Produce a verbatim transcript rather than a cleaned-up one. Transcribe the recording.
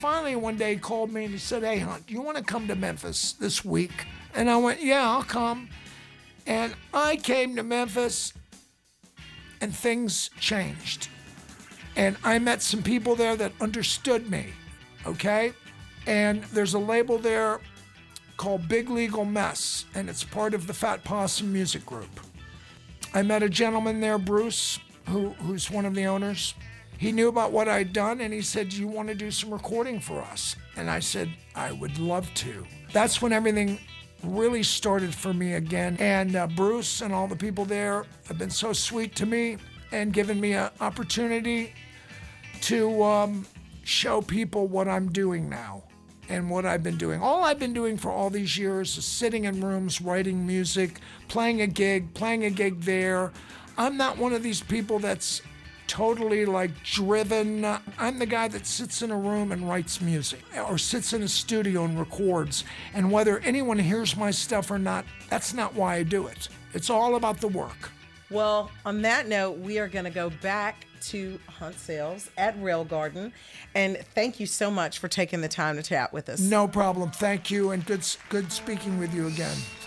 Finally, one day he called me and he said, "Hey, Hunt, do you want to come to Memphis this week?" And I went, "Yeah, I'll come." And I came to Memphis and things changed. And I met some people there that understood me, okay? And there's a label there called Big Legal Mess, and it's part of the Fat Possum Music Group. I met a gentleman there, Bruce, who, who's one of the owners. He knew about what I'd done, and he said, "Do you want to do some recording for us?" And I said, "I would love to." That's when everything really started for me again. And uh, Bruce and all the people there have been so sweet to me and given me an opportunity to um, show people what I'm doing now and what I've been doing. All I've been doing for all these years is sitting in rooms, writing music, playing a gig, playing a gig there. I'm not one of these people that's totally like driven. I'm the guy that sits in a room and writes music or sits in a studio and records. And whether anyone hears my stuff or not, that's not why I do it. It's all about the work. Well, on that note, we are going to go back to Hunt Sales at Rail Garden. And thank you so much for taking the time to chat with us. No problem. Thank you. And good, good speaking with you again.